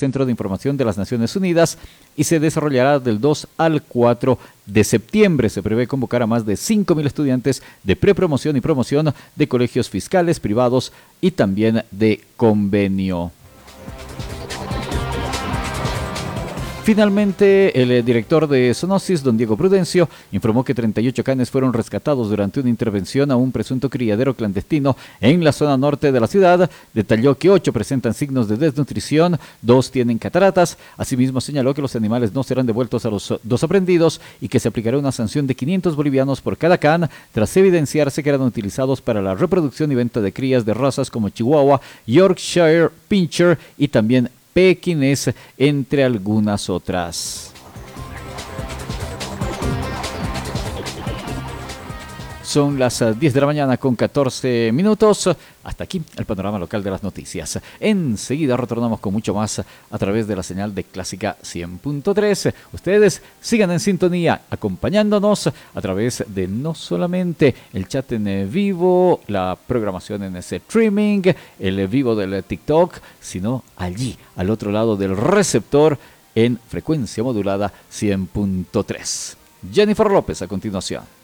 Centro de Información de las Naciones Unidas y se desarrollará del 2 al 4 de septiembre. Se prevé convocar a más de 5.000 estudiantes de prepromoción y promoción de colegios fiscales, privados y también de convenio. Finalmente, el director de Zoonosis, don Diego Prudencio, informó que 38 canes fueron rescatados durante una intervención a un presunto criadero clandestino en la zona norte de la ciudad. Detalló que 8 presentan signos de desnutrición, 2 tienen cataratas. Asimismo, señaló que los animales no serán devueltos a los 2 aprehendidos y que se aplicará una sanción de 500 bolivianos por cada can, tras evidenciarse que eran utilizados para la reproducción y venta de crías de razas como Chihuahua, Yorkshire, Pinscher y también pequinés, entre algunas otras. Son las 10 de la mañana con 14 minutos. Hasta aquí el panorama local de las noticias. Enseguida retornamos con mucho más a través de la señal de Clásica 100.3. Ustedes sigan en sintonía, acompañándonos a través de no solamente el chat en vivo, la programación en ese streaming, el vivo del TikTok, sino allí, al otro lado del receptor, en frecuencia modulada 100.3. Jennifer López a continuación.